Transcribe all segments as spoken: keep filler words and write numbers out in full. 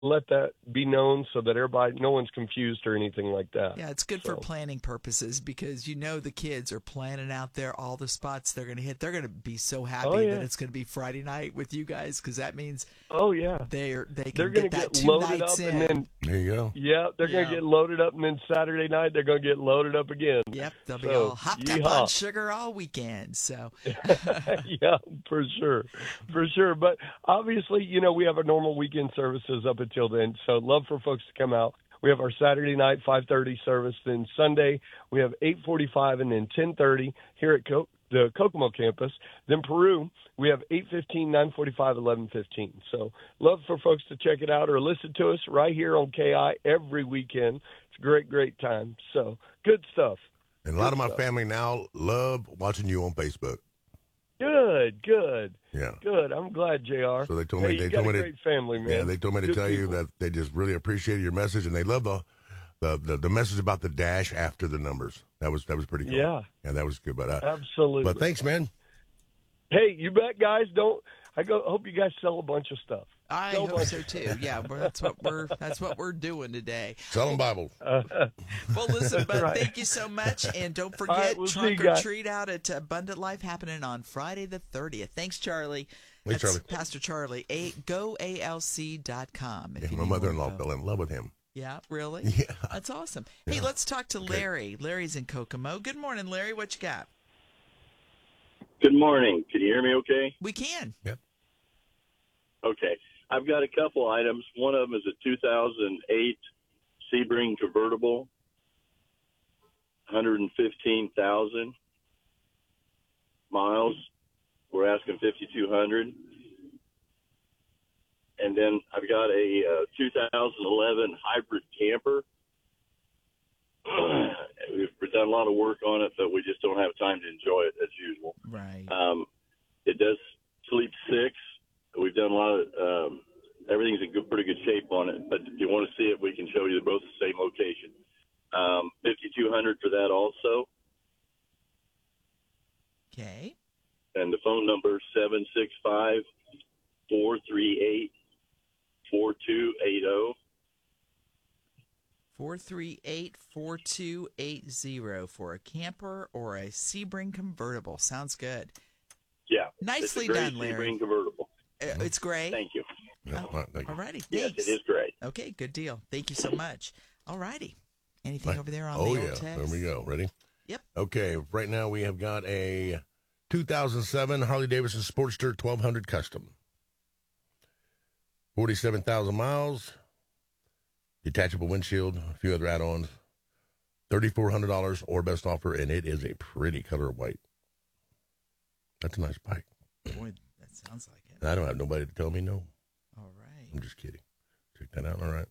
let that be known so that everybody, no one's confused or anything like that. Yeah, it's good so. for planning purposes because you know the kids are planning out there all the spots they're going to hit. They're going to be so happy oh, yeah. that it's going to be Friday night with you guys because that means oh yeah they're they can they're going to get, get two loaded nights up in. and then there you go. Yeah, they're yeah. going to get loaded up and then Saturday night they're going to get loaded up again. Yep, they'll so, be all hopped yeehaw. up on sugar all weekend. So yeah, for sure, for sure. But obviously, you know, we have our normal weekend services up until then. So love for folks to come out. We have our Saturday night five thirty service. Then Sunday we have eight forty-five and then ten thirty here at Co- the Kokomo campus. Then Peru we have eight fifteen, nine forty-five, eleven fifteen. So love for folks to check it out or listen to us right here on K I every weekend. It's a great, great time. So good stuff. And a lot good of my stuff. family now love watching you on Facebook. Good, good. Yeah. Good. I'm glad, J R. So they told hey, me you they got told a me great family, man. Yeah, they told me to Good tell people. you that they just really appreciated your message and they love the, the the the message about the dash after the numbers. That was that was pretty cool. Yeah. Yeah, that was good. But uh, absolutely. But thanks, man. Hey, you bet, guys. Don't. I go. Hope you guys sell a bunch of stuff. I sell hope so too. Yeah, we're, that's what we're that's what we're doing today. Selling Bibles. Uh, well, listen, bud, right. thank you so much, and don't forget right, we'll Trunk see you or guys. Treat out at Abundant Life happening on Friday the thirtieth. Thanks, Charlie. Thanks, That's Charlie. Pastor Charlie. A, go A L C dot com. Yeah, my mother-in-law fell in love with him. Yeah, really? Yeah. That's awesome. Hey, Yeah. let's talk to Larry. Larry's in Kokomo. Good morning, Larry. What you got? Good morning. Can you hear me okay? We can. Yep. Okay. I've got a couple items. One of them is a two thousand eight Sebring convertible, one hundred fifteen thousand miles. We're asking fifty-two hundred. And then I've got a uh, two thousand eleven hybrid camper. We've done a lot of work on it, but we just don't have time to enjoy it as usual. Right. Um, it does sleep six. We've done a lot of um, everything's in good, pretty good shape on it. But if you want to see it, we can show you. They're both the same location. Um, fifty-two hundred for that also. Okay. And the phone number is seven six five, four three eight, four two eight zero. four three eight, four two eight zero for a camper or a Sebring convertible. Sounds good. Yeah. Nicely it's a gray done, Larry. Sebring convertible. Uh, It's gray? Thank you. Yeah, Oh, thank you. all righty. Yes, Thanks. it is great. Okay, good deal. Thank you so much. All righty. Anything Right. over there on oh, the yeah. old text? There we go. Ready? Yep. Okay. Right now we have got a two thousand seven Harley-Davidson Sportster twelve hundred Custom. forty-seven thousand miles. Detachable windshield. A few other add-ons. three thousand four hundred dollars or best offer, and it is a pretty color of white. That's a nice bike. Boy, that sounds like it. I don't have nobody to tell me no. All right. I'm just kidding. Check that out. All right.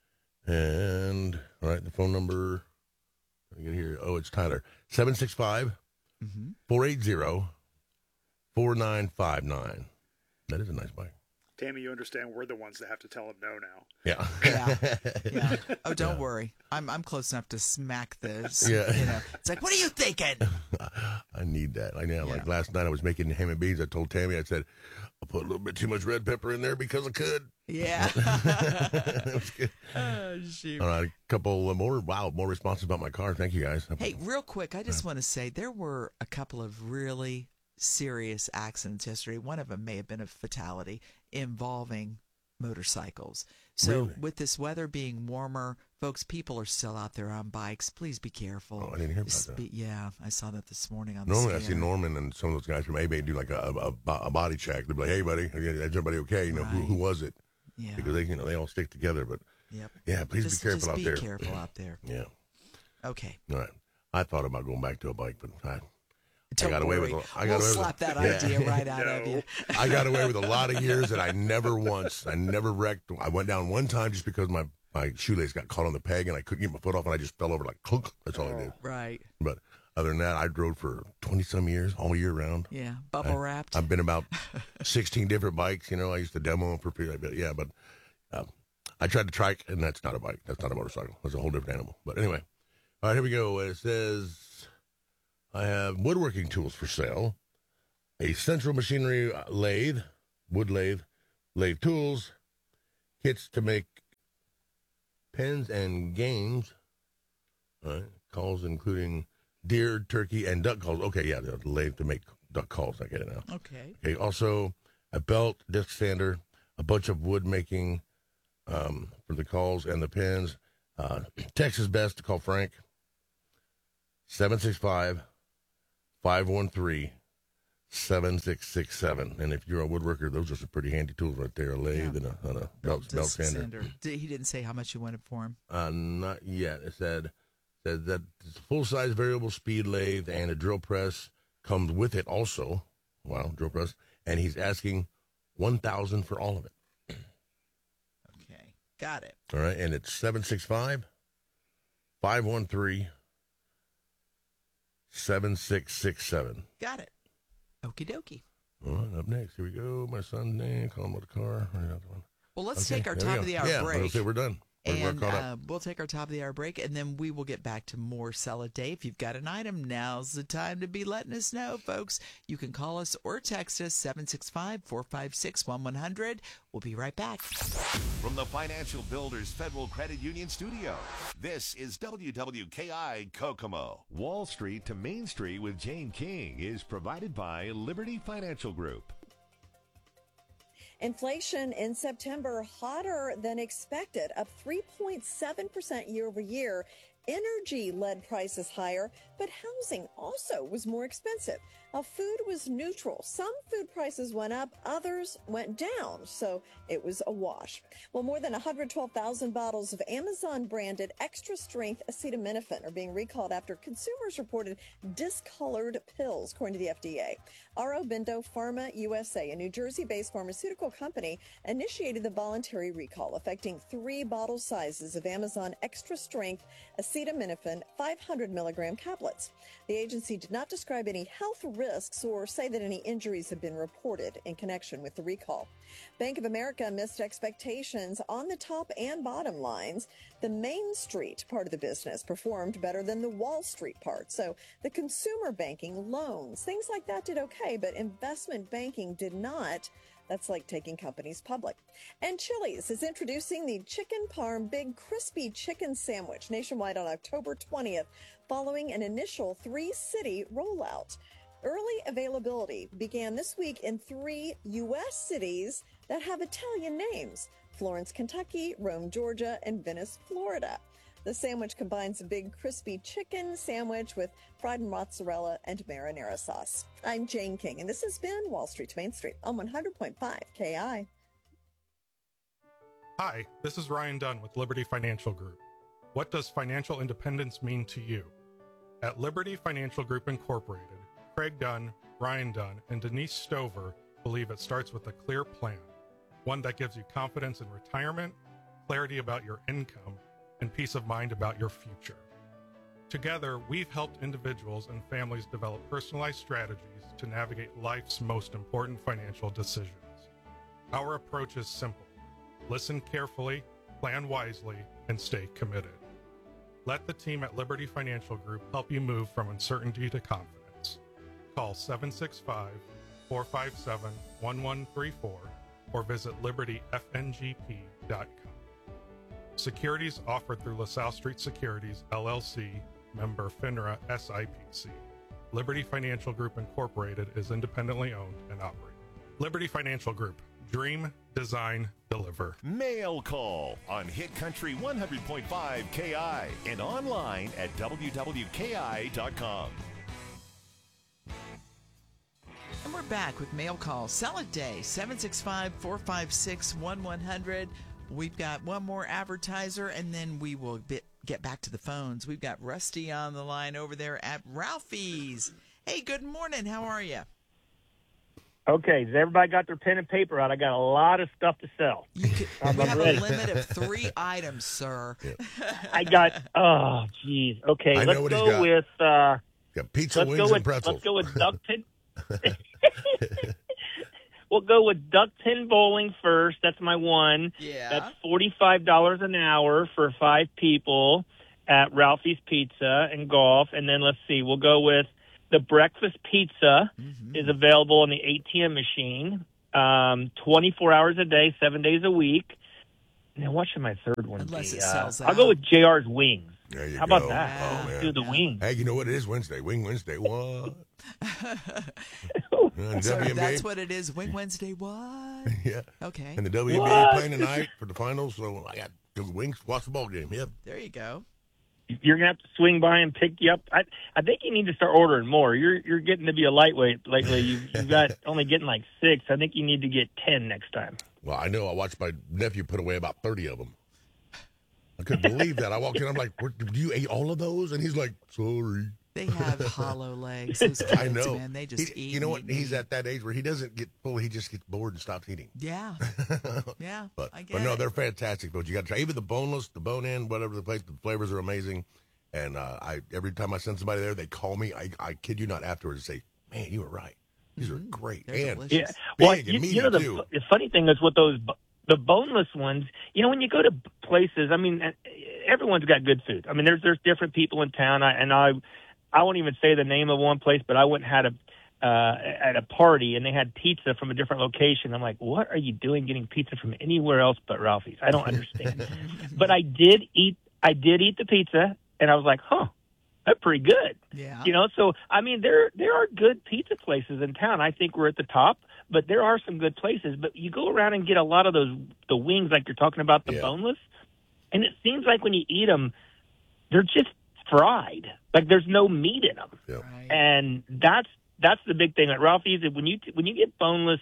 And, all right, the phone number. Let me get here. Oh, it's Tyler. seven six five, four eight zero, four nine five nine. That is a nice bike. Tammy, you understand we're the ones that have to tell him no now. Yeah. Yeah. Yeah. Oh, don't worry. I'm I'm close enough to smack this. Yeah. You know, it's like, what are you thinking? I need that. Like, yeah, like Yeah. last night I was making ham and beans. I told Tammy, I said, I put a little bit too much red pepper in there because I could. Yeah. That was good. Oh, shoot. All right, a couple more. Wow, more responses about my car. Thank you, guys. Hey, real quick, I just want to say there were a couple of really serious accidents yesterday. One of them may have been a fatality involving motorcycles. So Really? with this weather being warmer, folks, people are still out there on bikes. Please be careful. Oh, I didn't hear about Spe- that. Yeah, I saw that this morning on the Normally, I scanner. see Norman and some of those guys from A B A do like a, a, a body check. They'll be like, "Hey, buddy, is everybody okay? You know, who, Right. who was it?" Yeah. Because they, you know, they all stick together. But Yep. yeah, please just, be careful just out be there. careful out there. Yeah. Okay. All right. I thought about going back to a bike, but I, Don't I got away worry. with. a- I we'll got away slap with, that yeah. idea right out of No. you. I got away with a lot of years, and I never once, I never wrecked. I went down one time just because my my shoelace got caught on the peg, and I couldn't get my foot off, and I just fell over like clunk. That's all I did. Right. But other than that, I drove for twenty some years, all year round. Yeah. Bubble wrapped. I've been about sixteen different bikes. You know, I used to demo them for people. But yeah, but um, I tried to trike, and that's not a bike. That's not a motorcycle. That's a whole different animal. But anyway, all right, here we go. It says I have woodworking tools for sale, a central machinery lathe, wood lathe, lathe tools, kits to make pens and games. All right. Calls including deer, turkey, and duck calls. Okay, yeah, the lathe to make duck calls. I get it now. Okay. Okay. Also, a belt, disc sander, a bunch of wood making um, for the calls and the pens. Uh, Texas best to call Frank. seven six five, five one three, seven six six seven. And if you're a woodworker, those are some pretty handy tools right there. A lathe yeah. and a, and a belt, belt sander. sander. He didn't say how much you wanted for him. Uh, not yet. It said, said that full-size variable speed lathe and a drill press comes with it also. Wow, drill press. And he's asking one thousand dollars for all of it. Okay, got it. All right, and it's seven six five, five one three, seven six six seven. Got it. Okie dokie. All right, up next, here we go. My son's name, call him with the car. Well, let's okay, take our top of the hour yeah, break. Yeah, say we're done. We're, and we're uh, we'll take our top of the hour break, and then we will get back to more Sell It Day. If you've got an item, now's the time to be letting us know, folks. You can call us or text us, seven six five, four five six, one one zero zero. We'll be right back. From the Financial Builders Federal Credit Union Studio, this is W W K I Kokomo. Wall Street to Main Street with Jane King is provided by Liberty Financial Group. Inflation in September hotter than expected, up three point seven percent year over year. Energy led prices higher, but housing also was more expensive. Now, food was neutral. Some food prices went up, others went down, so it was a wash. Well, more than one hundred twelve thousand bottles of Amazon-branded extra-strength acetaminophen are being recalled after consumers reported discolored pills, according to the F D A. Aurobindo Pharma U S A, a New Jersey-based pharmaceutical company, initiated the voluntary recall, affecting three bottle sizes of Amazon extra-strength acetaminophen five hundred milligram tablets. The agency did not describe any health risks or say that any injuries have been reported in connection with the recall. Bank of America missed expectations on the top and bottom lines. The Main Street part of the business performed better than the Wall Street part. So the consumer banking, loans, things like that did okay, but investment banking did not. That's like taking companies public. And Chili's is introducing the Chicken Parm Big Crispy Chicken Sandwich nationwide on October twentieth, following an initial three-city rollout. Early availability began this week in three U S cities that have Italian names: Florence, Kentucky, Rome, Georgia, and Venice, Florida. The sandwich combines a big crispy chicken sandwich with fried mozzarella and marinara sauce. I'm Jane King, and this has been Wall Street to Main Street on one hundred point five K I. Hi, this is Ryan Dunn with Liberty Financial Group. What does financial independence mean to you? At Liberty Financial Group Incorporated, Craig Dunn, Ryan Dunn, and Denise Stover believe it starts with a clear plan, one that gives you confidence in retirement, clarity about your income, and peace of mind about your future. Together, we've helped individuals and families develop personalized strategies to navigate life's most important financial decisions. Our approach is simple: listen carefully, plan wisely, and stay committed. Let the team at Liberty Financial Group help you move from uncertainty to confidence. Call seven six five, four five seven, one one three four or visit liberty f n g p dot com. Securities offered through LaSalle Street Securities, L L C, member FINRA S I P C. Liberty Financial Group Incorporated is independently owned and operated. Liberty Financial Group. Dream, design, deliver. Mail Call on Hit Country one hundred point five K I and online at w w k i dot com. And we're back with Mail Call. Sell It Day, seven six five, four five six, one one zero zero. We've got one more advertiser, and then we will bit, get back to the phones. We've got Rusty on the line over there at Ralphie's. Hey, good morning. How are you? Okay, has everybody got their pen and paper out? I got a lot of stuff to sell. You could, I'm we have ready. a limit of three items, sir. I got, oh, geez. Okay, I know let's what he's go got. with, uh, Got pizza, let's wings, go and with, pretzels. let's go with duck pin. We'll go with duck pin bowling first. That's my one. Yeah. That's forty-five dollars an hour for five people at Ralphie's Pizza and Golf. And then let's see, we'll go with the breakfast pizza Mm-hmm. is available on the A T M machine, um, twenty-four hours a day, seven days a week. now what should my third one Unless be? it sells uh, I'll go out. with J R's Wings. There you How go. about that? Oh, Let's man. do the Yeah. wings. Hey, you know what? It is Wednesday. Wing Wednesday. What? Uh, So W N B A. that's what it is. Wing Wednesday. What? Yeah. Okay. And the W N B A What? playing tonight for the finals. So I got the Wings. Watch the ball game. Yep. There you go. You're gonna have to swing by and pick you up. I I think you need to start ordering more. You're you're getting to be a lightweight lately. You you've got only getting like six. I think you need to get ten next time. Well, I know. I watched my nephew put away about thirty of them. I couldn't believe that. I walked in. I'm like, "What, "Do you eat all of those?" And he's like, "Sorry." They have hollow legs. Those kids, I know. man. They just He- eat. You know and what? eat, He's eat. at that age where he doesn't get full. He just gets bored and stops eating. Yeah. Yeah. But I get but no, it. they're fantastic. But you got to try even the boneless, the bone in, whatever the place. The flavors are amazing. And uh, I every time I send somebody there, they call me. I, I kid you not afterwards and say, "Man, you were right. These are great." They're and delicious. Yeah. big Well, and you, meaty you know the, too. the funny thing is with those bo- the boneless ones. You know when you go to places, I mean, everyone's got good food. I mean, there's there's different people in town. I, and I I won't even say the name of one place, but I went and had a uh, at a party and they had pizza from a different location. I'm like, what are you doing getting pizza from anywhere else but Ralphie's? I don't understand. But I did eat I did eat the pizza, and I was like, huh. That's pretty good. Yeah. You know, so I mean there there are good pizza places in town. I think we're at the top, but there are some good places. But you go around and get a lot of those the wings like you're talking about, the Yeah. boneless, and it seems like when you eat them, they're just fried. Like there's no meat in them. Yeah. Right. And that's that's the big thing at Ralphie's. When you when you get boneless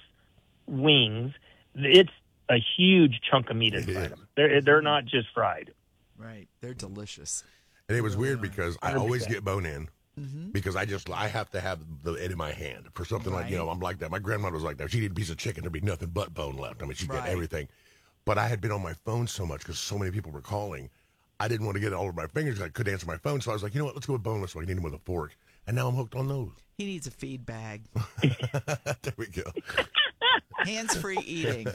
wings, it's a huge chunk of meat It inside is. them. They're they're not just fried. Right. They're delicious. And it was Really weird are. because I one hundred always percent. get bone in Mm-hmm. because I just I have to have the it in my hand for something like you know Right. I'm like that. My grandmother was like that. She'd eat a piece of chicken, there'd be nothing but bone left. I mean, she'd Right. get everything. But I had been on my phone so much because so many people were calling. I didn't want to get it all over my fingers. I couldn't answer my phone, so I was like, you know what? Let's go with boneless. So I can eat them with a fork. And now I'm hooked on those. He needs a feed bag. There we go. Hands-free eating.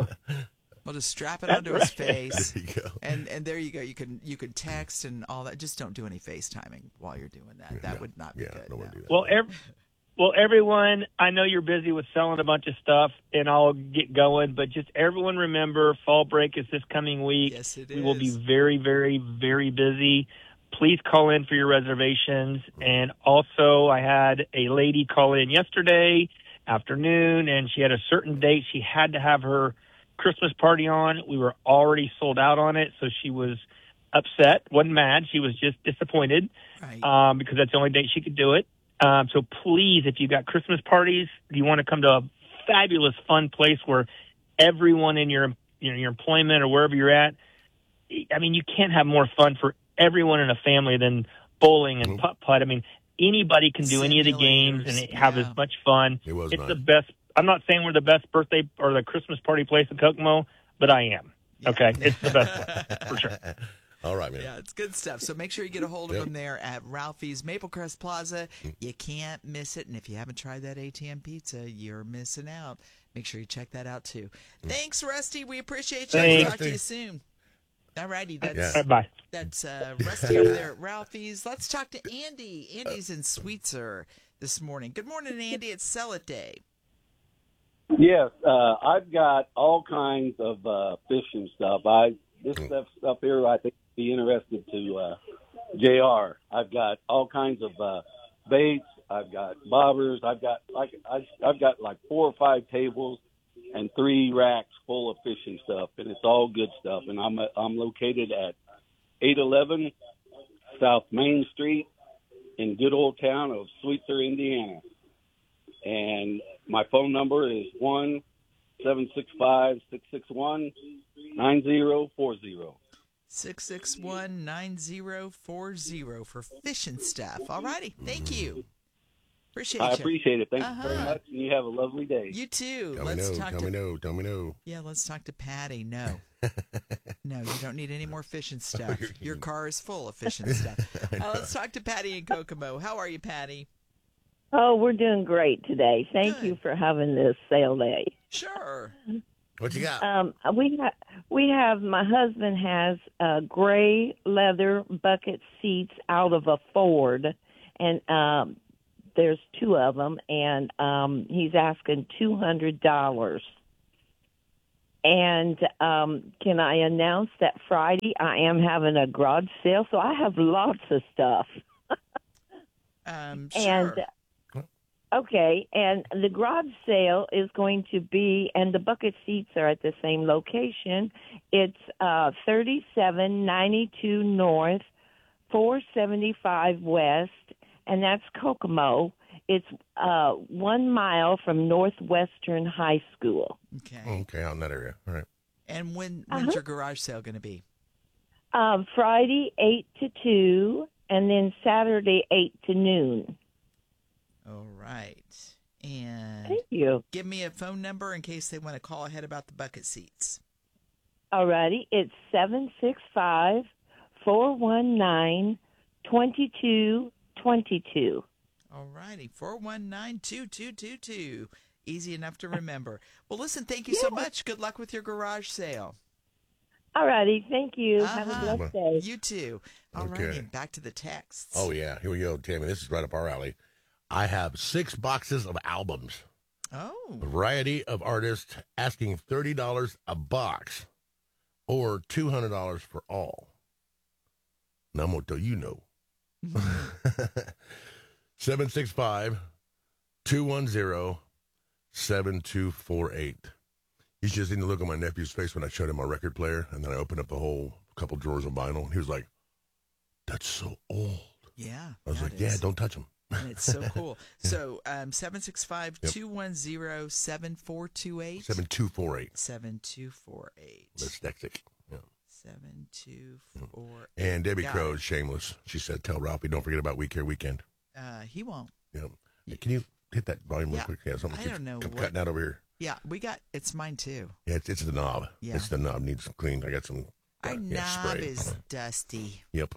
We'll just strap it That's onto his right. face, There you go. and and there you go. You can you can text and all that. Just don't do any FaceTiming while you're doing that. That No. would not be Yeah, good. don't no. wanna do that. Well, ev- well, everyone, I know you're busy with selling a bunch of stuff, and I'll get going. But just everyone, remember, fall break is this coming week. Yes, it We will be is. very, very, very busy. Please call in for your reservations. And also, I had a lady call in yesterday afternoon, and she had a certain date she had to have her Christmas party on. We were already sold out on it, so she was upset. Wasn't mad. She was just disappointed Right. um, because that's the only date she could do it. Um, so please, if you got Christmas parties, you want to come to a fabulous, fun place where everyone in your you know your employment or wherever you're at. I mean, you can't have more fun for everyone in a family than bowling and Nope. putt putt. I mean, anybody can do any of the games and Simulators, have yeah. as much fun. It was It's nice. the best. I'm not saying we're the best birthday or the Christmas party place in Kokomo, but I am. Okay, it's the best one for sure. All right, man. Yeah, it's good stuff. So make sure you get a hold of Yep. them there at Ralphie's Maple Crest Plaza. You can't miss it. And if you haven't tried that A T M pizza, you're missing out. Make sure you check that out too. Thanks, Rusty. We appreciate you. Thanks. Talk to you soon. All righty. That's Yeah. All right, bye. that's uh, Rusty over there at Ralphie's. Let's talk to Andy. Andy's in Sweetser this morning. Good morning, Andy. It's Sell It Day. Yes, uh, I've got all kinds of uh, fishing stuff. I this stuff stuff here I think would be interested to uh, J R. I've got all kinds of uh, baits. I've got bobbers. I've got like I, I've got like four or five tables and three racks full of fishing stuff, and it's all good stuff. And I'm I'm located at eight eleven South Main Street in good old town of Sweetser, Indiana. And my phone number is one seven six five six six one nine zero four zero. six six one, nine zero four zero for fishing stuff. All righty. Thank you. Appreciate I you. appreciate it. Thank you very Uh-huh. much, and you have a lovely day. You too. Tell let's me no. talk Tell to me no. Tell me no. Yeah, let's talk to Patty. No. No, you don't need any more fishing stuff. Your car is full of fishing stuff. Uh, let's talk to Patty in Kokomo. How are you, Patty? Oh, we're doing great today. Thank Good. you for having this sale day. Sure. What you got? Um, we ha- we have my husband has uh, gray leather bucket seats out of a Ford, and um, there's two of them, and um, he's asking two hundred dollars. And um, can I announce that Friday I am having a garage sale? So I have lots of stuff. um, and sure. Okay, and the garage sale is going to be, and the bucket seats are at the same location. It's uh, thirty-seven ninety-two North, four seventy-five West, and that's Kokomo. It's uh, one mile from Northwestern High School. Okay. Okay, out in that area. All right. And when when's Uh-huh. your garage sale going to be? Um, Friday, eight to two, and then Saturday, eight to noon. All right. And Thank you. give me a phone number in case they want to call ahead about the bucket seats. All righty. It's seven six five, four one nine, two two two two. All righty. four one nine, two two two two. Easy enough to remember. Well, listen, thank you so much. Good luck with your garage sale. All righty. Thank you. Uh-huh. Have a blessed day. You too. All Okay. righty. And back to the texts. Oh, yeah. Here we go, Tammy. This is right up our alley. I have six boxes of albums. Oh. A variety of artists asking thirty dollars a box or two hundred dollars for all. Now I'm going to tell you no. seven six five, two one zero, seven two four eight. You should just need to look at my nephew's face when I showed him my record player, and then I opened up the whole couple drawers of vinyl, and he was like, that's so old. Yeah. I was that like, yeah, is. don't touch them. And it's so cool. So um, seven six five, two one zero, seven four two eight. seven two four eight. seven two four eight. Dyslexic. Yeah. seven two four eight. And Debbie Got Crow it. is shameless. She said, tell Ralphie, don't forget about Week Here Weekend. Uh, he won't. Yeah. Hey, can you hit that volume real Yeah. quick? Yeah, something I keeps don't know come what- cutting out over here. Yeah, we got, it's mine too. Yeah, it's, it's the knob. Yeah. It's the knob. Needs some clean. I got some. Our uh, yeah, knob spray. is dusty. Yep.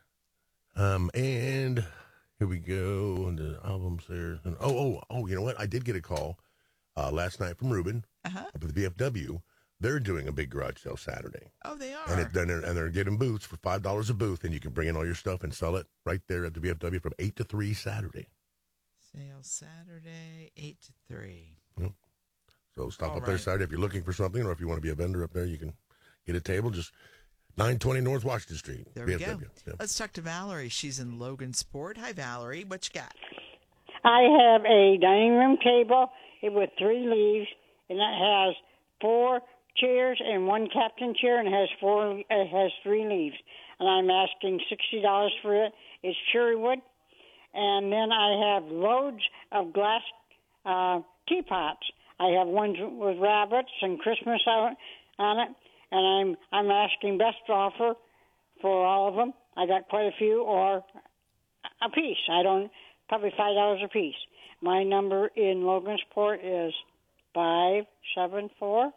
Um, and here we go. And the albums there. And, oh, oh, oh, you know what? I did get a call uh, last night from Ruben Uh-huh. up at the V F W. They're doing a big garage sale Saturday. Oh, they are. And, it, and, they're, and they're getting booths for five dollars a booth, and you can bring in all your stuff and sell it right there at the V F W from eight to three Saturday. Sale Saturday, eight to three. Yep. So stop All up there right. Saturday if you're looking for something, or if you want to be a vendor up there, you can get a table. Just nine twenty North Washington Street. There we V F W. go. Yep. Let's talk to Valerie. She's in Logansport. Hi, Valerie. What you got? I have a dining room table with three leaves, and it has four chairs and one captain chair, and it has four. It has three leaves, and I'm asking sixty dollars for it. It's cherry wood, and then I have loads of glass uh, teapots. I have ones with rabbits and Christmas on on it, and I'm I'm asking best offer for all of them. I got quite a few, or a piece. I don't. Probably five dollars a piece. My number in Logansport is five seven four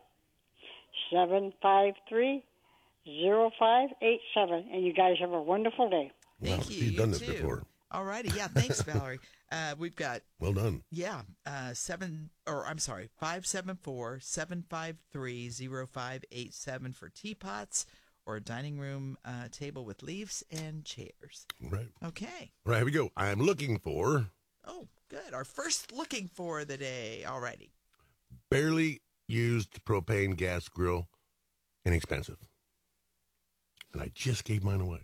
seven five three zero five eight seven. And you guys have a wonderful day. Thank Well, you. She's you done this too. before. All righty. Yeah, thanks, Valerie. Uh, we've got, Well done. yeah, uh, seven, or I'm sorry, five seven four seven five three zero five eight seven for teapots or a dining room uh, table with leaves and chairs. Right. Okay. Right, here we go. I'm looking for Oh, good. Our first looking for of the day. All righty. barely used propane gas grill, inexpensive. And I just gave mine away.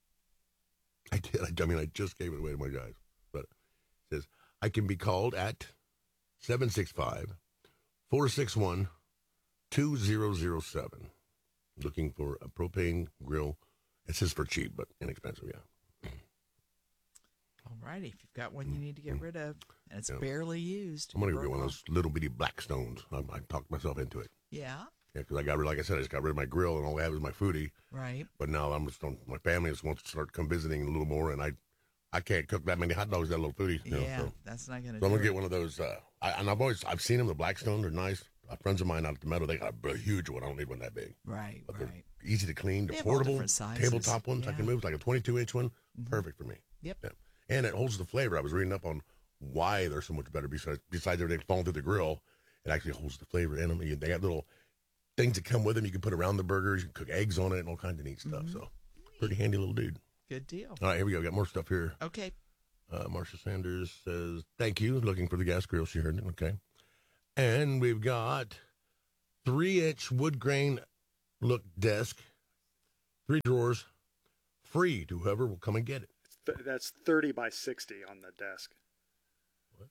I did. I, I mean, I just gave it away to my guys. But it says, I can be called at seven six five, four six one, two zero zero seven. Looking for a propane grill. It says for cheap, but inexpensive, yeah. All righty. If you've got one you need to get rid of and it's Yeah. barely used. I'm going to work get one of on- those little bitty Blackstones. I, I talked myself into it. Yeah. Yeah, because I got rid, like I said, I just got rid of my grill, and all I have is my foodie. Right. But now I'm just on, my family just wants to start come visiting a little more, and I, I can't cook that many hot dogs that little foodie. You know, Yeah. so, That's not going to so I'm do gonna get it. one of those. Uh, I, and I've always I've seen them, the Blackstone. They're nice. Uh, friends of mine out at the Meadow, they got a, a huge one. I don't need one that big. Right. But right. they're easy to clean. They They're have all portable, different sizes. tabletop ones I Yeah. can move. It's like a twenty-two inch one. Mhm. Perfect for me. Yep. Yeah. And it holds the flavor. I was reading up on why they're so much better besides besides everything falling through the grill. It actually holds the flavor in them. They got little things that come with them. You can put around the burgers. You can cook eggs on it and all kinds of neat stuff. Mhm. So pretty handy little dude. Good deal. All right, here we go. Got more stuff here. Okay. Uh, Marcia Sanders says, thank you. Looking for the gas grill. She heard it. Okay. And we've got three-inch wood grain look desk, three drawers, free to whoever will come and get it. Th- that's thirty by sixty on the desk. What?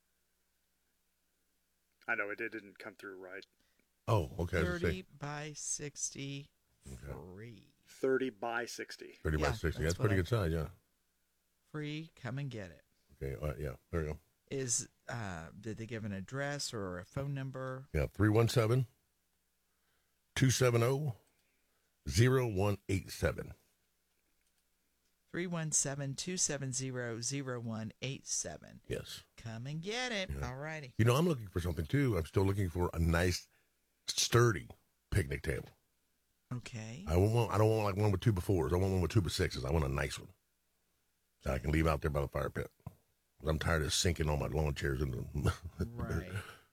I know it, it didn't come through right. Oh, okay. thirty by sixty, free. thirty by sixty. thirty Yeah, by sixty. that's That's pretty what I- good size, yeah. Free, come and get it. Okay, all right, yeah, there you go. Is uh, did they give an address or a phone number? Yeah, three one seven, two seven zero, zero one eight seven. three one seven, two seven zero, zero one eight seven. Yes. Come and get it. Yeah. All righty. You know, I'm looking for something, too. I'm still looking for a nice, sturdy picnic table. Okay. I want. I don't want like one with two by fours. I want one with two by sixes. I want a nice one that I can leave out there by the fire pit. I'm tired of sinking all my lawn chairs into. Right.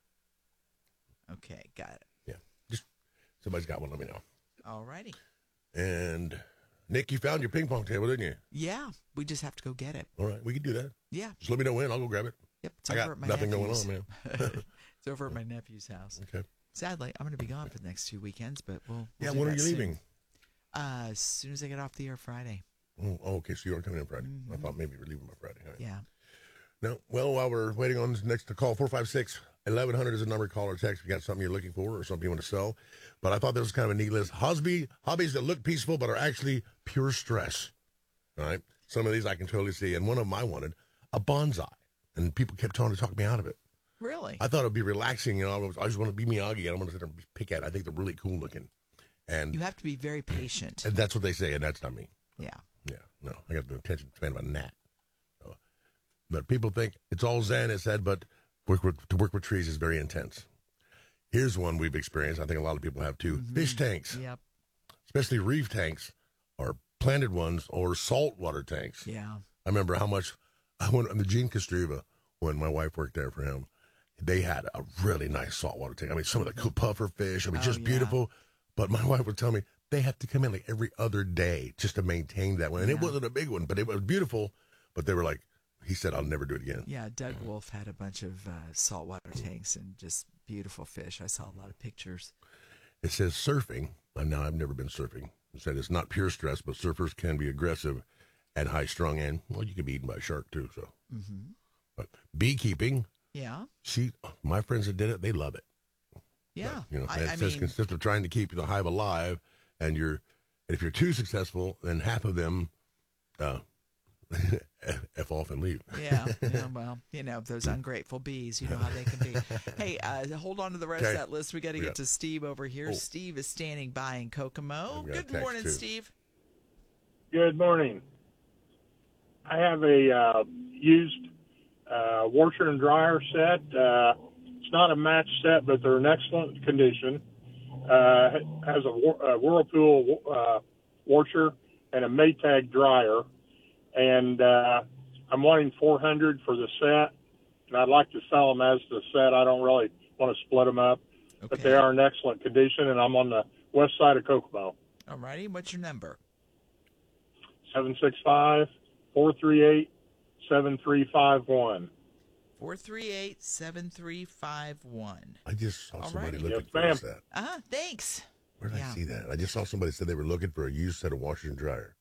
Okay, got it. Yeah. Just somebody's got one. Let me know. All righty. And Nick, you found your ping pong table, didn't you? Yeah, we just have to go get it. All right, we can do that. Yeah. Just let me know when. I'll go grab it. Yep. It's I over got at my nothing nephew's. going on, man. It's over at my nephew's house. Okay. Sadly, I'm going to be gone for the next two weekends, but we'll. we'll Yeah. do When are that you soon. leaving? Uh, as soon as I get off the air Friday. Oh, oh, okay. So you are coming in Friday. Mm-hmm. I thought maybe you were leaving by Friday. All right. Yeah. No. Well, while we're waiting on this next to call, four five six, eleven hundred is the number. Call or text if you got something you're looking for or something you want to sell. But I thought this was kind of a neat list. Hobby, hobbies that look peaceful but are actually pure stress. All right. Some of these I can totally see. And one of them I wanted, a bonsai. And people kept trying to talk me out of it. Really? I thought it would be relaxing. You know, I, was, I just want to be Miyagi. I don't want to sit there and pick at it. I think they're really cool looking. And You have to be very patient. and that's what they say, and that's not me. Yeah. Yeah, no, I got the attention span of a gnat. So, but people think it's all Zen, it said, but work with, to work with trees is very intense. Here's one we've experienced. I think a lot of people have too. Mm-hmm. Fish tanks, Yep. especially reef tanks, or planted ones, or saltwater tanks. Yeah. I remember how much I went on the Gene Kostriva when my wife worked there for him. They had a really nice saltwater tank. I mean, some of the cool puffer fish. I mean, Oh, just yeah. beautiful. But my wife would tell me they have to come in like every other day just to maintain that one. And it Yeah. wasn't a big one, but it was beautiful. But they were like, he said, I'll never do it again. Yeah, Doug Wolf had a bunch of uh, saltwater tanks and just beautiful fish. I saw a lot of pictures. It says surfing. And now I've never been surfing. It said it's not pure stress, but surfers can be aggressive and high strung. And, well, you can be eaten by a shark too. So, Mm-hmm. but beekeeping. Yeah. See, my friends that did it, they love it. Yeah. You know, I, it I says mean, consists of trying to keep the hive alive, and you're, if you're too successful, then half of them uh, f off and leave. yeah, yeah, well, you know, those ungrateful bees, you know how they can be. Hey, uh, hold on to the rest Okay. of that list. We got to We get got- to Steve over here. Oh. Steve is standing by in Kokomo. We got a Good text, morning, too. Steve. Good morning. I have a uh, used uh, washer and dryer set. Uh, it's not a match set, but they're in excellent condition. Uh, has a, Whir- a Whirlpool uh, washer and a Maytag dryer. And uh, I'm wanting four hundred dollars for the set, and I'd like to sell them as the set. I don't really want to split them up, but they are in excellent condition, and I'm on the west side of Kokomo. All righty. What's your number? seven six five, four three eight, seven three five one. four three eight, seven three five one. I just saw All somebody righty. looking Yes, for ma'am. a set. Uh-huh, thanks. Where did Yeah. I see that? I just saw somebody said they were looking for a used set of washer and dryer.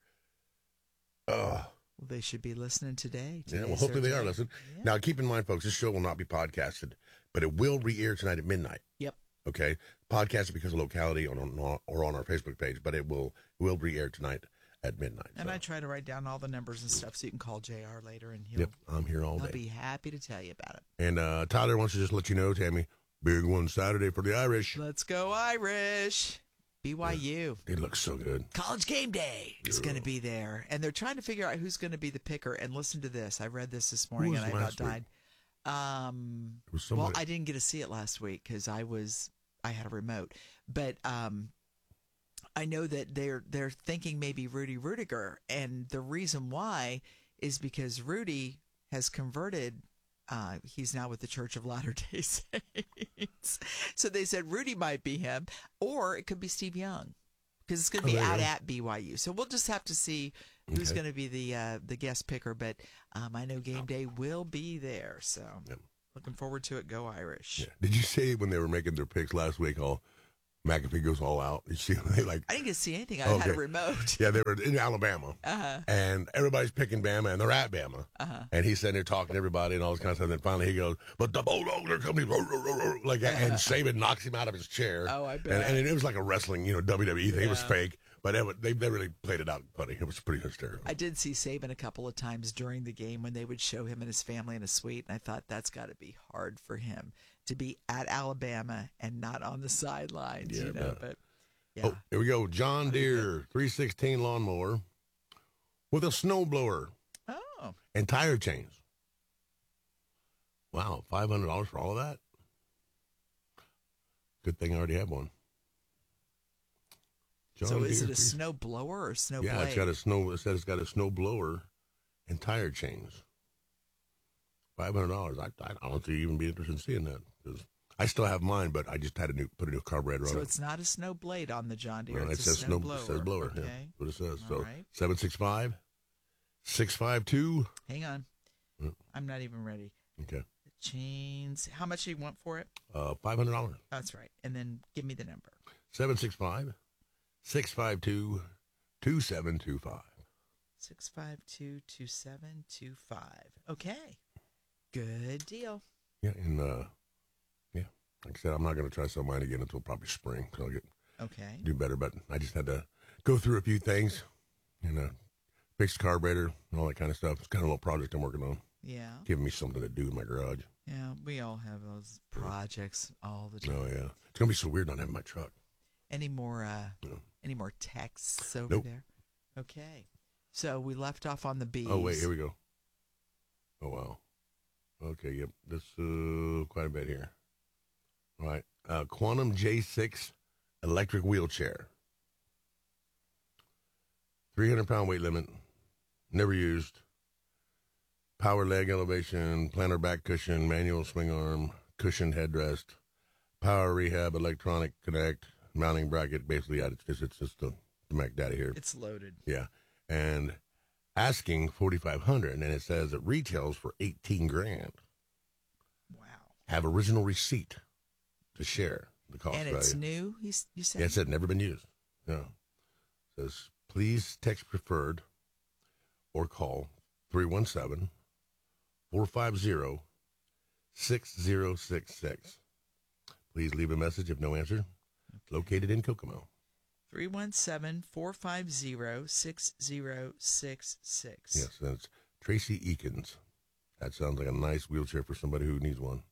Oh, Well, they should be listening today. yeah. Well, Today's hopefully their they are day. listening. Yeah. Now, keep in mind, folks, this show will not be podcasted, but it will re-air tonight at midnight. Yep. Okay, podcasted because of locality on, on or on our Facebook page, but it will will re-air tonight at midnight. And so. I try to write down all the numbers and stuff so you can call J R later and he'll, Yep, I'm here all he'll day. be happy to tell you about it. And uh, Tyler wants to just let you know, Tammy, big one Saturday for the Irish. Let's go Irish. B Y U. It looks so good. College game day is Yeah. going to be there. And they're trying to figure out who's going to be the picker. And listen to this. I read this this morning was and I about last week? died. Um, It was well, somebody. I didn't get to see it last week because I was I had a remote. But um, I know that they're they're thinking maybe Rudy Rudiger, and the reason why is because Rudy has converted. Uh, he's now with the Church of Latter-day Saints. So they said Rudy might be him, or it could be Steve Young, because it's going to Oh, be there you out go. at B Y U. So we'll just have to see who's Okay. going to be the uh, the guest picker. But um, I know game day will be there, so Yep. looking forward to it. Go Irish! Yeah. Did you say when they were making their picks last week, all McAfee goes all out. You see, they like. I didn't get to see anything. I okay. had a remote. Yeah, they were in Alabama, uh-huh. and everybody's picking Bama, and they're at Bama, uh-huh. and he's sitting there talking to everybody and all this kind of stuff. And then finally he goes, "But the Bulldogs are coming!" Like, and Saban knocks him out of his chair. Oh, I bet. And, and it was like a wrestling, you know, W W E thing. Yeah. It was fake. But it, they they really played it out funny. It was pretty hysterical. I did see Saban a couple of times during the game when they would show him and his family in a suite, and I thought that's got to be hard for him to be at Alabama and not on the sidelines. Yeah, you know, but, but yeah. Oh, here we go. John Deere three sixteen lawnmower with a snowblower. Oh. And tire chains. Wow, five hundred dollars for all of that. Good thing I already have one. John so is Deere, it a snow blower or snow yeah, blade? it's got a snow. It says it's got a snow blower and tire chains. Five hundred dollars. I, I don't think you'd even be interested in seeing that because I still have mine, but I just had to new, put a new carburetor so on it. So it's not a snow blade on the John Deere. No, it's it says a snow, snow blower. It says blower. Okay. Yeah, that's what it says. All so right. seven six five, six five two. Hang on. Mm. I'm not even ready. Okay. The chains. How much do you want for it? Uh, five hundred dollars. That's right. And then give me the number. Seven six five. Six five two, two seven two five. Six five two two seven two five. Okay, good deal. Yeah, and uh, yeah, like I said, I'm not going to try sell mine again until probably spring. So I'll get okay do better. But I just had to go through a few things, and uh, fix the carburetor and all that kind of stuff. It's kind of a little project I'm working on. Yeah, giving me something to do in my garage. Yeah, we all have those projects all the time. Oh yeah, it's gonna be so weird not having my truck. Any more? Uh, no. Any more texts over nope. there? Okay. So we left off on the bees. Oh, wait, here we go. Oh, wow. Okay, yep. This uh, quite a bit here. All right. Uh, Quantum J six electric wheelchair. three hundred pound weight limit. Never used. Power leg elevation, plantar back cushion, manual swing arm, cushioned headrest, power rehab, electronic connect, mounting bracket. Basically, yeah, it's just, it's just the, the Mac data here. It's loaded. Yeah. And asking forty-five hundred, and it says it retails for eighteen grand. Wow. Have original receipt to share the cost. And it's value. new, you, you said? Yeah, it said never been used. Yeah. It says, please text preferred or call three one seven, four five zero, six zero six six. Please leave a message if no answer. Okay. Located in Kokomo. three one seven, four five zero, six zero six six. Yes, that's Tracy Eakins. That sounds like a nice wheelchair for somebody who needs one.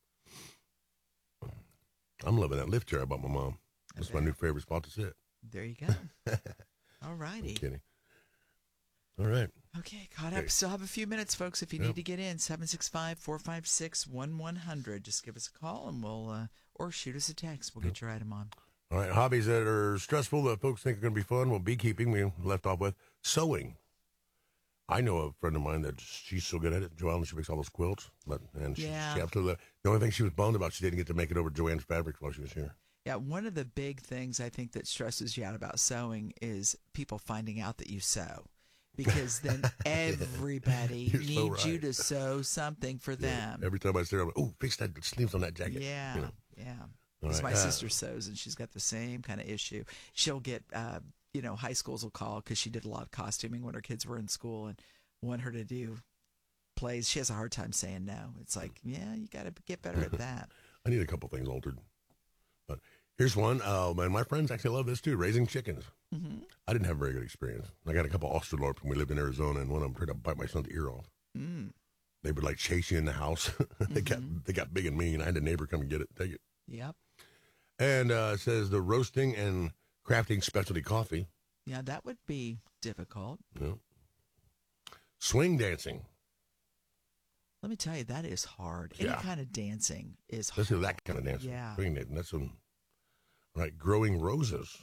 I'm loving that lift chair I bought my mom. That's okay. My new favorite spot to sit. There you go. All righty. I'm kidding. All right. Okay, caught up. Okay. Still have a few minutes, folks. If you yep. need to get in, seven six five, four five six, one one zero zero. Just give us a call and we'll, uh, or shoot us a text. We'll yep. get your item on. All right, hobbies that are stressful that folks think are going to be fun. Well, beekeeping, we left off with. Sewing. I know a friend of mine that she's so good at it, Joanne, she makes all those quilts. But and she, yeah. she absolutely, the only thing she was bummed about, she didn't get to make it over Joanne's fabrics while she was here. Yeah, one of the big things I think that stresses you out about sewing is people finding out that you sew. Because then everybody needs so right. you to sew something for yeah. them. Every time I see her, I'm like, oh, fix that sleeves on that jacket. Yeah, you know? yeah. All right. My uh, sister sews, and she's got the same kind of issue. She'll get, uh, you know, high schools will call because she did a lot of costuming when her kids were in school and want her to do plays. She has a hard time saying no. It's like, yeah, you got to get better at that. I need a couple things altered. But here's one. Uh, and my friends actually love this too, raising chickens. Mm-hmm. I didn't have a very good experience. I got a couple Australorps when we lived in Arizona, and one of them tried to bite my son's ear off. Mm. They would like chase you in the house. they mm-hmm. got they got big and mean. I had a neighbor come and get it, take it. Yep. And uh, it says the roasting and crafting specialty coffee. Yeah, that would be difficult. Yeah. Swing dancing. Let me tell you, that is hard. Any yeah. kind of dancing is hard. Especially that kind of dancing. Yeah. Swing dancing. That's some, right, growing roses.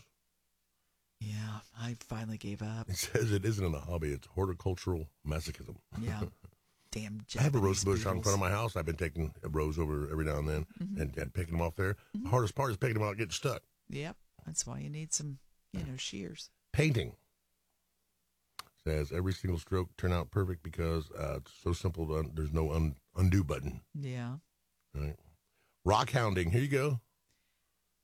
Yeah, I finally gave up. It says it isn't a hobby. It's horticultural masochism. Yeah. Damn Japanese I have a rose bush beetles. out in front of my house. I've been taking a rose over every now and then mm-hmm. and, and picking them off there. Mm-hmm. The hardest part is picking them out and getting stuck. Yep. That's why you need some, you know, shears. Painting. Says every single stroke turn out perfect because uh, it's so simple. To un- there's no un- undo button. Yeah. Right. Rock hounding. Here you go.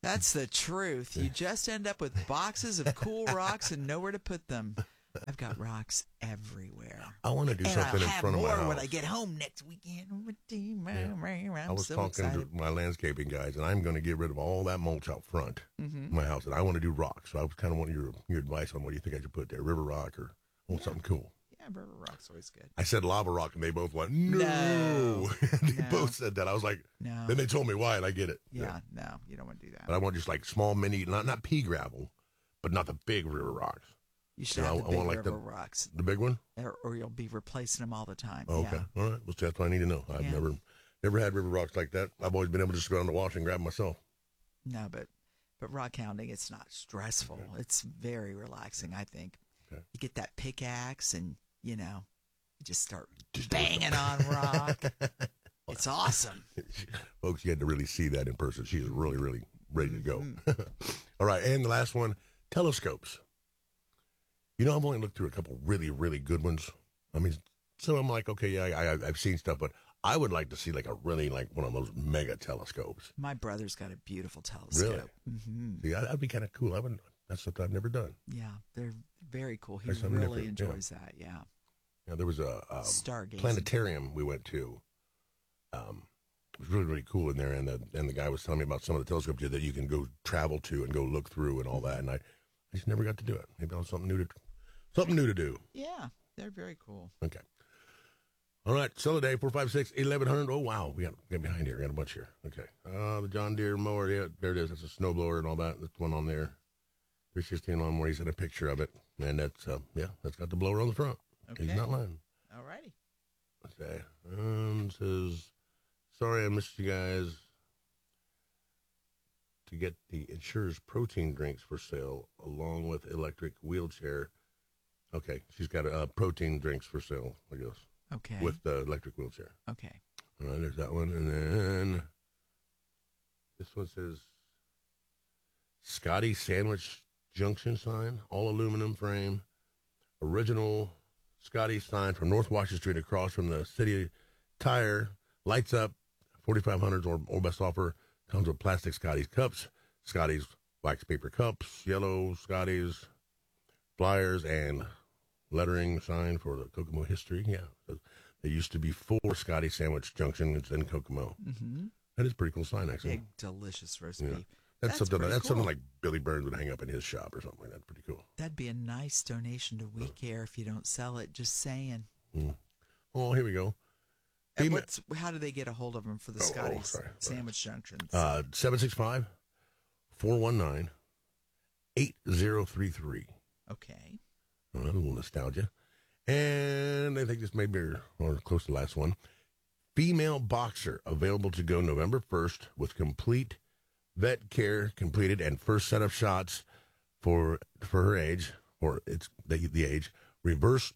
That's the truth. You just end up with boxes of cool rocks and nowhere to put them. I've got rocks everywhere. I want to do and something I'll in front of my have house. more when I get home next weekend. Yeah. I'm I was so talking excited. to my landscaping guys, and I'm going to get rid of all that mulch out front Mhm. of my house, and I want to do rocks. So I was kind of wanting your your advice on what do you think I should put there, river rock or I want something cool. Yeah, river rock's always good. I said lava rock, and they both went no. No. they No. both said that. I was like, No. Then they told me why, and I get it. Yeah, no, you don't want to do that. But I want just like small mini, not not pea gravel, but not the big river rocks. You should know, have I- the I big want like river the, rocks, The big one? or, or you'll be replacing them all the time. Oh, okay. Yeah. All right. Well, that's what I need to know. I've Yeah. never never had river rocks like that. I've always been able to just go down the wash and grab them myself. No, but but rock hounding, it's not stressful. It's very relaxing, I think. Okay. You get that pickaxe and, you know, you just start banging on rock. It's awesome. Folks, you had to really see that in person. She's really, really ready to go. Mm-hmm. All right. And the last one, telescopes. You know, I've only looked through a couple really, really good ones. I mean, so I'm like, okay, yeah, I, I, I've seen stuff, but I would like to see like a really, like one of those mega telescopes. My brother's got a beautiful telescope. Really? hmm See, that- that'd be kind of cool. I would, that's something I've never done. Yeah, they're very cool. He That's something really different, yeah. enjoys that. Yeah. Yeah, there was a um, Stargazing. planetarium we went to. Um, it was really, really cool in there, and the and the guy was telling me about some of the telescopes that you can go travel to and go look through and all that. And I, I just never got to do it. Maybe I'll something new to something new to do. Yeah, they're very cool. Okay. All right, sell a day four five six eleven hundred. Oh wow, we got get behind here. We got a bunch here. Okay. Uh, the John Deere mower. Yeah, there it is. That's a snow blower and all that. That's one on there. three sixteen on where he sent a picture of it, and that's uh, yeah, that's got the blower on the front. Okay. He's not lying. All righty. Okay. Um, says, sorry I missed you guys. To get the insurer's protein drinks for sale along with electric wheelchair. Okay, she's got uh, protein drinks for sale, I guess. Okay. With the electric wheelchair. Okay. All right, there's that one. And then this one says Scotty Sandwich Junction sign, all aluminum frame, original Scotty sign from North Washington Street across from the City Tire, lights up, forty-five hundreds or, or best offer, comes with plastic Scotty's cups, Scotty's wax paper cups, yellow Scotty's flyers, and lettering sign for the Kokomo history. Yeah, there used to be four Scotty Sandwich Junctions in Kokomo. Mm-hmm. That is a pretty cool sign, actually. Big, delicious roast Yeah. beef. That's, That's something. pretty That's cool. something like Billy Burns would hang up in his shop or something like that. Pretty cool. That'd be a nice donation to We Care if you don't sell it. Just saying. Mm. Oh, here we go. And Female- what's, how do they get a hold of them for the Oh, oh, Scotty's sorry, sorry. Sandwich Junctions? Uh, seven six five, four one nine, eight zero three three. Okay. Oh, a little nostalgia. And I think this may be or close to the last one. Female boxer available to go November first with complete vet care completed and first set of shots for for her age, or it's the, the age. Reverse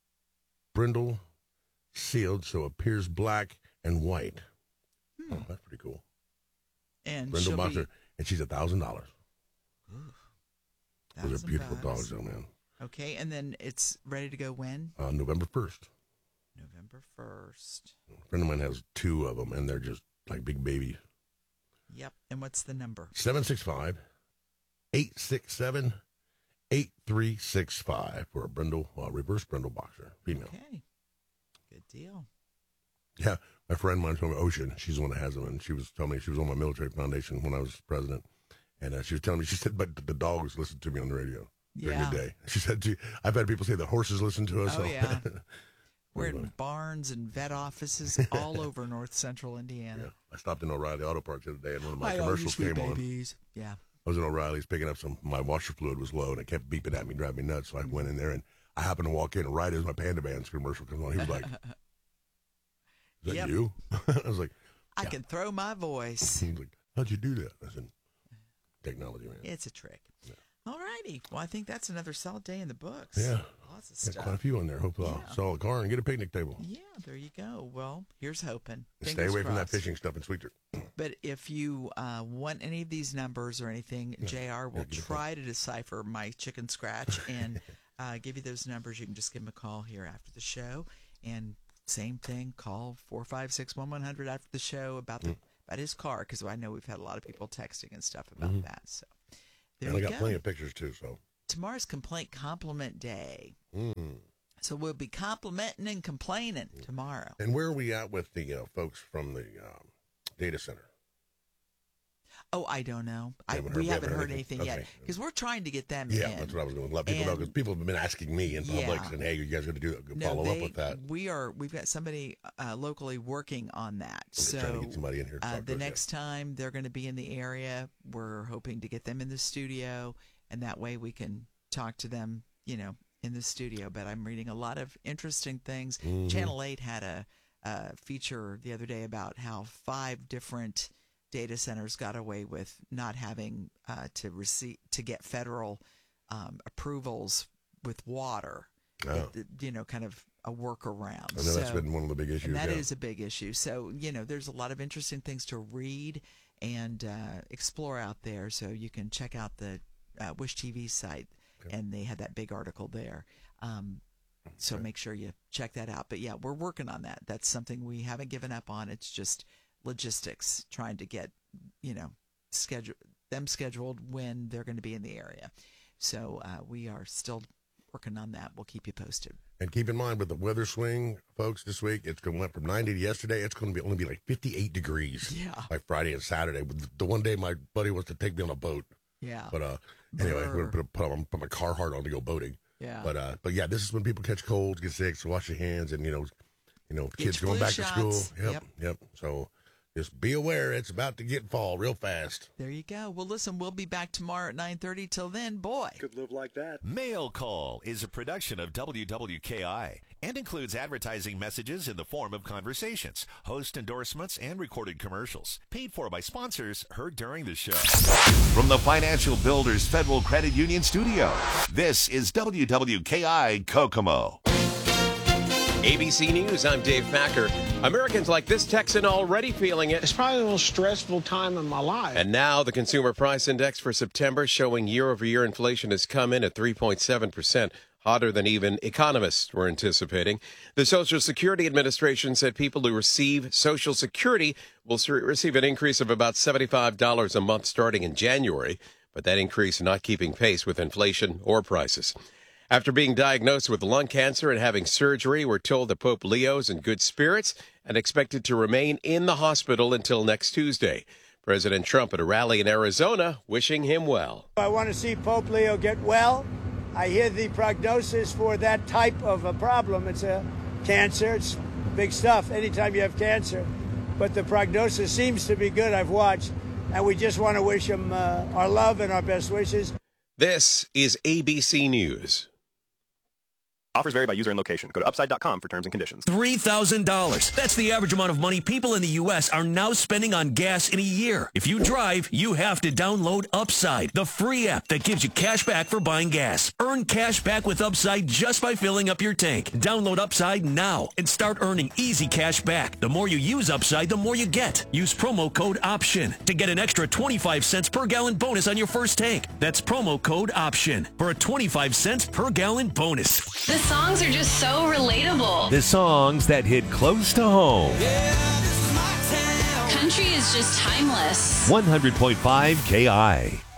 brindle sealed so it appears black and white. Hmm. Oh, that's pretty cool. And Brindle she'll boxer, be and she's a thousand dollars. Those are thousand beautiful bucks. dogs, though, man. Okay, and then it's ready to go when? Uh, November first. November first. A friend of mine has two of them, and they're just like big babies. Yep. And what's the number? seven six five, eight six seven, eight three six five for a brindle, uh, reverse brindle boxer, female. Okay. Good deal. Yeah, my friend mine from Ocean, she's the one that has them, and she was telling me she was on my military foundation when I was president, and uh, she was telling me, she said, but the dogs listen to me on the radio during Yeah. the day. She said, gee, I've had people say the horses listen to us. Oh, so. yeah. We're in barns and vet offices all over north central Indiana. Yeah. I stopped in O'Reilly Auto Parts the other day, and one of my Hi, all you commercials sweet came on. babies. Yeah. I was in O'Reilly's picking up some, my washer fluid was low, and it kept beeping at me, driving me nuts, so I went in there, and I happened to walk in right as my Panda Bands commercial comes on. He was like, is that Yep. you? I was like, I yeah. can throw my voice. He was like, how'd you do that? I said, technology, man. It's a trick. All righty. Well, I think that's another solid day in the books. Yeah. Lots of Got stuff. quite a few on there. Hopefully Yeah. I'll sell a car and get a picnic table. Yeah, there you go. Well, here's hoping. Stay Fingers away from that crossed. fishing stuff in Sweeter. But if you uh, want any of these numbers or anything, J R will Yeah, give it a try to decipher my chicken scratch and uh, give you those numbers. You can just give him a call here after the show. And same thing, call four five six, one one hundred after the show about the about his car, because I know we've had a lot of people texting and stuff about mm-hmm. that. So there and you I got go. plenty of pictures too. So tomorrow's Complaint Compliment Day. Mm. So we'll be complimenting and complaining tomorrow. And where are we at with the uh, folks from the um, data center? Oh, I don't know. I, haven't we heard, haven't heard anything, anything okay. yet because we're trying to get them yeah, in. Yeah, that's what I was going to let people and, know because people have been asking me in public yeah. saying, "Hey, you guys got to do no, follow they, up with that." We are. We've got somebody uh, locally working on that. I'm so trying to get somebody in here. To uh, talk the to next us, time they're going to be in the area, we're hoping to get them in the studio, and that way we can talk to them. You know, in the studio. But I'm reading a lot of interesting things. Mm-hmm. Channel eight had a, a feature the other day about how five different data centers got away with not having uh, to receive to get federal um, approvals with water. Oh. It, you know, kind of a workaround. I know so, that's been one of the big issues. And that yeah. is a big issue. So you know, there's a lot of interesting things to read and uh, explore out there. So you can check out the uh, Wish T V site, okay. and they had that big article there. Um, so okay. make sure you check that out. But yeah, we're working on that. That's something we haven't given up on. It's just logistics, trying to get, you know, schedule them scheduled when they're going to be in the area. So uh, we are still working on that. We'll keep you posted. And keep in mind with the weather swing, folks, this week it's going to went from ninety to yesterday. It's going to be only be like fifty-eight degrees. Yeah. By Friday and Saturday. The one day my buddy wants to take me on a boat. Yeah. But uh, anyway, we're going to put, put, put my Carhartt on to go boating. Yeah. But uh, but yeah, this is when people catch colds, get sick. So wash your hands, and you know, you know, kids going back shots. to school. Yep, Yep. yep. So. Just be aware it's about to get fall real fast. There you go. Well, listen, we'll be back tomorrow at nine thirty. Till then, boy. Could live like that. Mail Call is a production of W W K I and includes advertising messages in the form of conversations, host endorsements, and recorded commercials. Paid for by sponsors heard during the show. From the Financial Builders Federal Credit Union Studio, this is W W K I Kokomo. A B C News, I'm Dave Packer. Americans like this Texan already feeling it. It's probably the most stressful time in my life. And now the Consumer Price Index for September showing year-over-year inflation has come in at three point seven percent, hotter than even economists were anticipating. The Social Security Administration said people who receive Social Security will receive an increase of about seventy-five dollars a month starting in January, but that increase not keeping pace with inflation or prices. After being diagnosed with lung cancer and having surgery, we're told that Pope Leo's in good spirits and expected to remain in the hospital until next Tuesday. President Trump at a rally in Arizona wishing him well. I want to see Pope Leo get well. I hear the prognosis for that type of a problem. It's a cancer. It's big stuff anytime you have cancer. But the prognosis seems to be good. I've watched. And we just want to wish him uh, our love and our best wishes. This is A B C News. Offers vary by user and location. Go to upside dot com for terms and conditions. three thousand dollars. That's the average amount of money people in the U S are now spending on gas in a year. If you drive, you have to download Upside, the free app that gives you cash back for buying gas. Earn cash back with Upside just by filling up your tank. Download Upside now and start earning easy cash back. The more you use Upside, the more you get. Use promo code OPTION to get an extra twenty-five cents per gallon bonus on your first tank. That's promo code OPTION for a twenty-five cents per gallon bonus. The songs are just so relatable. The songs that hit close to home. Country is just timeless. one hundred point five K I.